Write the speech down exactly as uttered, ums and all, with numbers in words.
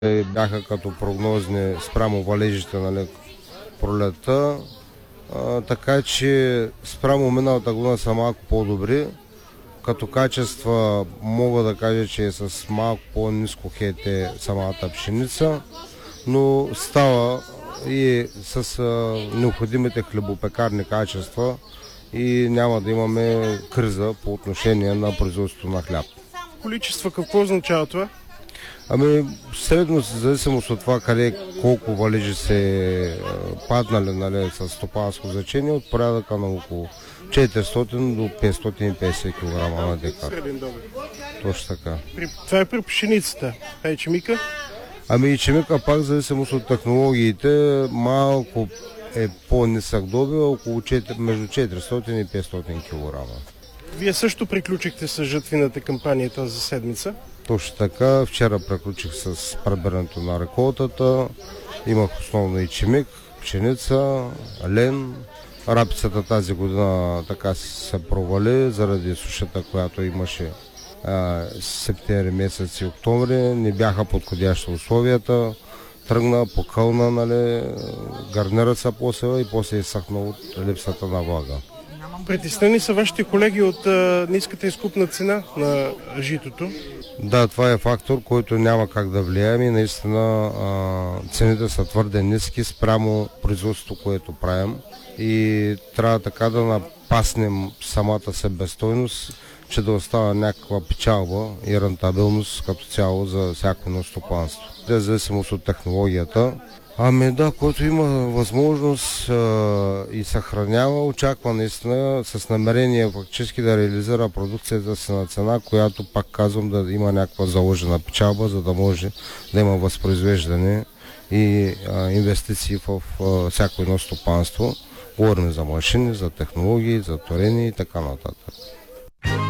Бяха като прогнозни спрямо валежите, нали, пролета, а, така че спрямо миналата година са малко по-добри. Като качества мога да кажа, че е с малко по-ниско хете самата пшеница, но става и с а, необходимите хлебопекарни качества и няма да имаме криза по отношение на производството на хляб. Количество какво означава това? Ами, средно, в зависимост от това къде колко валежи се паднали, нали, с стопанско значение, от порядъка на около четиристотин до петстотин и петдесет килограма на декар. Среден добив. Точно така. При, това е при пшеницата. А ечемика? Ами ечемика пак в зависимост от технологиите малко е по-нисък добив, около четири, между четиристотин и петстотин килограма. Вие също приключихте с жатвината кампания тази седмица? Точно така. Вчера приключих с прибирането на реколтата. Имах основно ечемик, пшеница, лен. Рапицата тази година така се провали заради сушата, която имаше а, септември месец и октомври. Не бяха подходящи условията. Тръгна, покълна, нали, гарнира се посева и после изсъхна от липсата на влага. Притеснени са вашите колеги от а, ниската изкупна цена на житото? Да, това е фактор, който няма как да влияем и наистина а, цените са твърде ниски спрямо производството, което правим и трябва така да напаснем самата себестойност, че да остава някаква печалба и рентабилност като цяло за всяко едно стопанство. В зависимост от технологията. Ами да, който има възможност а, и съхранява, очаква наистина с намерение фактически да реализира продукцията си на цена, която пак казвам да има някаква заложена печалба, за да може да има възпроизвеждане и а, инвестиции в а, всяко едно стопанство. Говорим за машини, за технологии, за торени и така нататък.